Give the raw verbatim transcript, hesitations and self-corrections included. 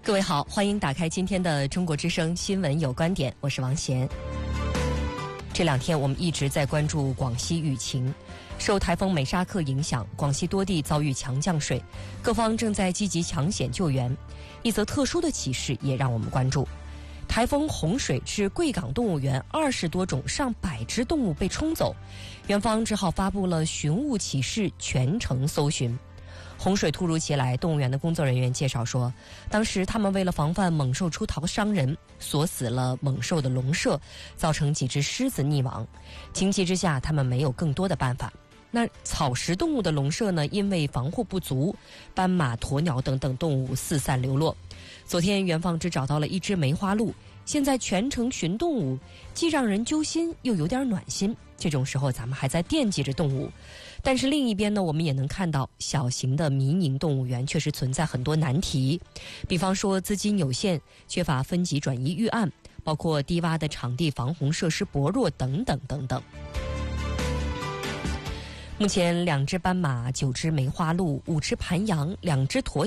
各位好，欢迎打开今天的中国之声新闻有观点，我是王贤。这两天我们一直在关注广西雨情，受台风美沙克影响，广西多地遭遇强降水，各方正在积极抢险救援。一则特殊的启示也让我们关注，台风洪水致贵港动物园二十多种上百只动物被冲走，园方只好发布了寻物启事，全程搜寻。洪水突如其来，动物园的工作人员介绍说，当时他们为了防范猛兽出逃伤人，锁死了猛兽的笼舍，造成几只狮子溺亡。情急之下，他们没有更多的办法。那草食动物的笼舍呢，因为防护不足，斑马、鸵鸟等等动物四散流落。昨天园方只找到了一只梅花鹿，现在全程寻动物，既让人揪心，又有点暖心。这种时候咱们还在惦记着动物，但是另一边呢，我们也能看到小型的民营动物园确实存在很多难题，比方说资金有限，缺乏分级转移预案，包括低洼的场地、防洪设施薄弱等等等等。目前两只斑马、九只梅花鹿、五只盘羊、两只鸵